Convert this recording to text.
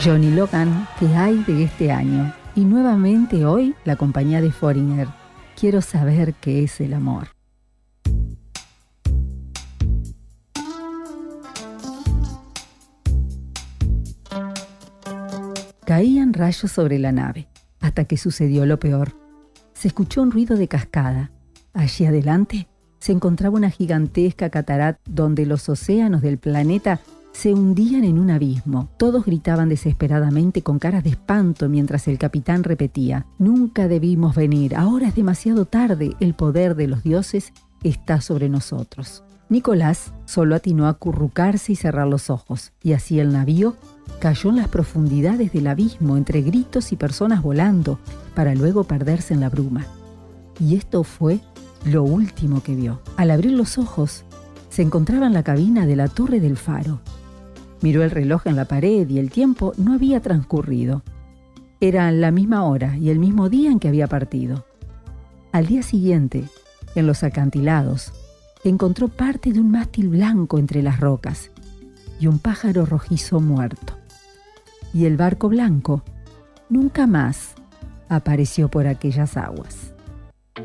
Johnny Logan, ¿qué hay de este año? Y nuevamente hoy la compañía de Foreigner. Quiero saber qué es el amor. Caían rayos sobre la nave, hasta que sucedió lo peor. Se escuchó un ruido de cascada. Allí adelante se encontraba una gigantesca catarata donde los océanos del planeta se hundían en un abismo. Todos gritaban desesperadamente con caras de espanto mientras el capitán repetía: «Nunca debimos venir, ahora es demasiado tarde, el poder de los dioses está sobre nosotros». Nicolás solo atinó a acurrucarse y cerrar los ojos, y así el navío cayó en las profundidades del abismo entre gritos y personas volando, para luego perderse en la bruma. Y esto fue lo último que vio. Al abrir los ojos, se encontraba en la cabina de la torre del faro. Miró el reloj en la pared y el tiempo no había transcurrido. Era la misma hora y el mismo día en que había partido. Al día siguiente, en los acantilados, encontró parte de un mástil blanco entre las rocas y un pájaro rojizo muerto. Y el barco blanco nunca más apareció por aquellas aguas.